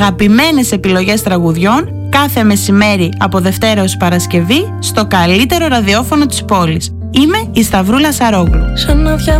αγαπημένες επιλογές τραγουδιών κάθε μεσημέρι από Δευτέρα ως Παρασκευή στο καλύτερο ραδιόφωνο της πόλης. Είμαι η Σταυρούλα Σαρόγλου. Σαν άδεια